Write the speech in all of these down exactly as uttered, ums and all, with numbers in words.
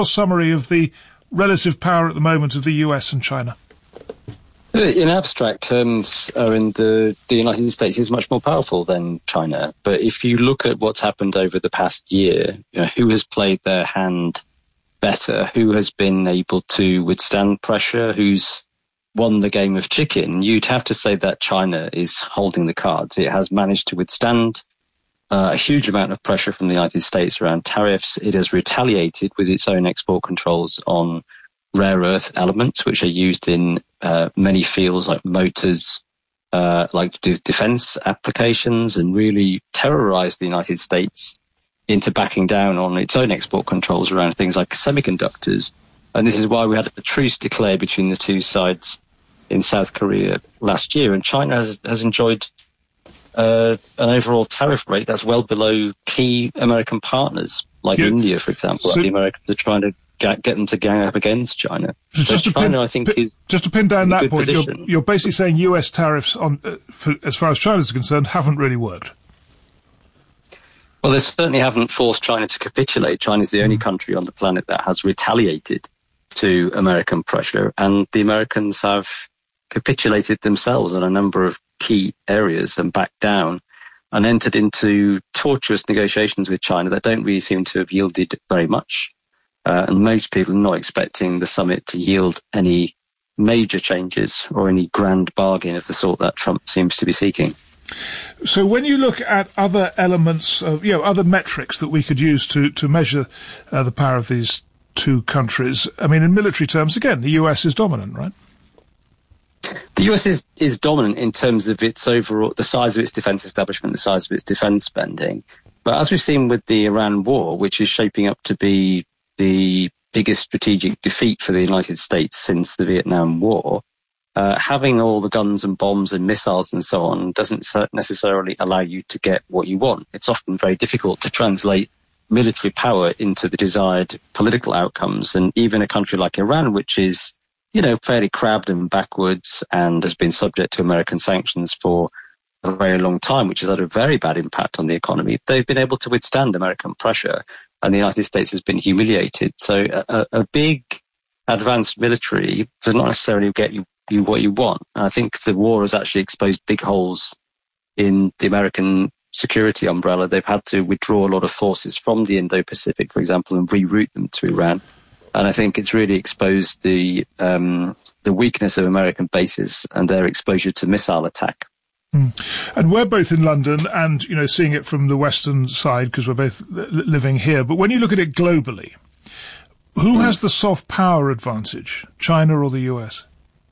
Summary of the relative power at the moment of the U S and China. In abstract terms, uh, in the, the United States is much more powerful than China. But if you look at what's happened over the past year, you know, who has played their hand better, who has been able to withstand pressure, who's won the game of chicken, you'd have to say that China is holding the cards. It has managed to withstand uh, a huge amount of pressure from the United States around tariffs. It has retaliated with its own export controls on rare earth elements, which are used in uh, many fields like motors, uh, like de- defense applications, and really terrorized the United States into backing down on its own export controls around things like semiconductors. And this is why we had a truce declared between the two sides in South Korea last year. And China has, has enjoyed uh, an overall tariff rate that's well below key American partners, like yeah. India, for example. So, like the Americans are trying to get them to gang up against China. So just China, pin, I think, pin, is just to pin down that point. You're, you're basically saying U S tariffs, on, uh, for, as far as China is concerned, haven't really worked. Well, they certainly haven't forced China to capitulate. China is the only country on the planet that has retaliated to American pressure, and the Americans have capitulated themselves in a number of key areas and backed down and entered into tortuous negotiations with China that don't really seem to have yielded very much. Uh, and most people are not expecting the summit to yield any major changes or any grand bargain of the sort that Trump seems to be seeking. So when you look at other elements of, you know, other metrics that we could use to, to measure uh, the power of these two countries, I mean, in military terms, again, the U S is dominant, right? The U S is, is dominant in terms of its overall, the size of its defence establishment, the size of its defence spending. But as we've seen with the Iran war, which is shaping up to be the biggest strategic defeat for the United States since the Vietnam War, uh, having all the guns and bombs and missiles and so on doesn't necessarily allow you to get what you want. It's often very difficult to translate military power into the desired political outcomes. And even a country like Iran, which is, you know, fairly crabbed and backwards and has been subject to American sanctions for a very long time, which has had a very bad impact on the economy, they've been able to withstand American pressure, and the United States has been humiliated. So a, a big advanced military does not necessarily get you, you what you want. And I think the war has actually exposed big holes in the American security umbrella. They've had to withdraw a lot of forces from the Indo-Pacific, for example, and reroute them to Iran. And I think it's really exposed the um, the weakness of American bases and their exposure to missile attack. Mm. And we're both in London and, you know, seeing it from the Western side because we're both li- living here. But when you look at it globally, who mm. has the soft power advantage, China or the U S?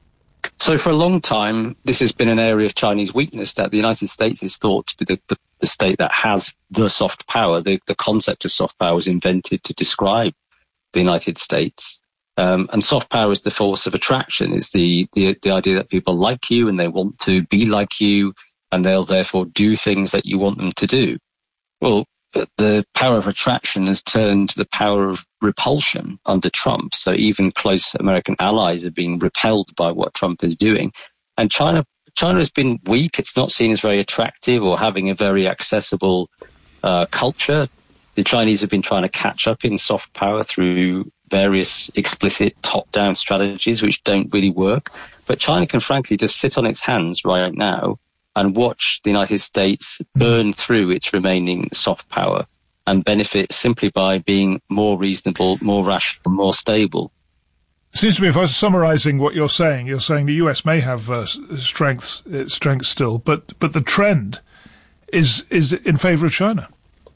So for a long time, this has been an area of Chinese weakness, that the United States is thought to be the, the, the state that has the soft power. The, the concept of soft power was invented to describe the United States. Um, and soft power is the force of attraction. It's the, the, the idea that people like you and they want to be like you, and they'll therefore do things that you want them to do. Well, the power of attraction has turned the power of repulsion under Trump. So even close American allies are being repelled by what Trump is doing. And China, China has been weak. It's not seen as very attractive or having a very accessible uh, culture. The Chinese have been trying to catch up in soft power through various explicit top-down strategies which don't really work. But China can frankly just sit on its hands right now and watch the United States burn through its remaining soft power and benefit simply by being more reasonable, more rational, more stable. It seems to me, if I was summarising what you're saying, you're saying the U S may have uh, strengths, uh, strengths still, but but the trend is is in favour of China.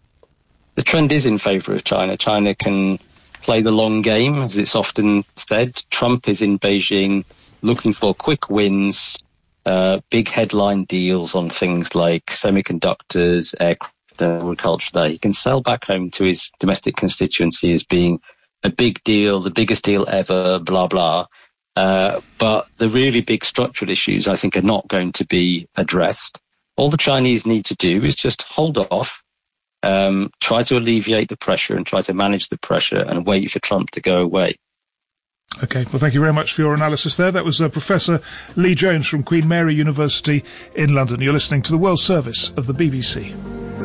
The trend is in favour of China. China can play the long game, as it's often said. Trump is in Beijing looking for quick wins, uh, big headline deals on things like semiconductors, aircraft, agriculture that he can sell back home to his domestic constituency as being a big deal, the biggest deal ever, blah, blah. Uh, but the really big structural issues, I think, are not going to be addressed. All the Chinese need to do is just hold off, Um, try to alleviate the pressure and try to manage the pressure and wait for Trump to go away. Okay, well, thank you very much for your analysis there. That was uh, Professor Lee Jones from Queen Mary University in London. You're listening to the World Service of the B B C.